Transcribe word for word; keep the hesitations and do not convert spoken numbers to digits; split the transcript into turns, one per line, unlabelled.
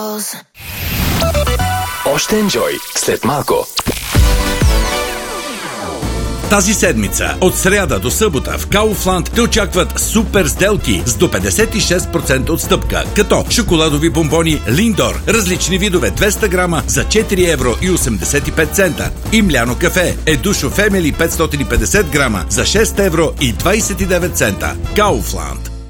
Още енджой след малко.
Тази седмица, от сряда до събота в Kaufland те очакват супер сделки с до петдесет и шест процента отстъпка, като шоколадови бомбони Линдор, различни видове двеста грама за четири евро и осемдесет и пет цента. И мляно кафе Едушо Фемели петстотин и петдесет грама за шест евро и двадесет и девет цента. Kaufland.